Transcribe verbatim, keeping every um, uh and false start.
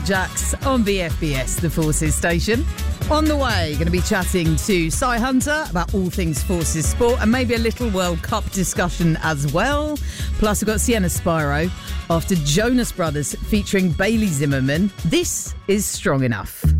Jax on B F B S, the Forces station. On the way, going to be chatting to Cy Hunter about all things Forces sport and maybe a little World Cup discussion as well. Plus, we've got Sienna Spyro after Jonas Brothers featuring Bailey Zimmerman. This is Strong Enough.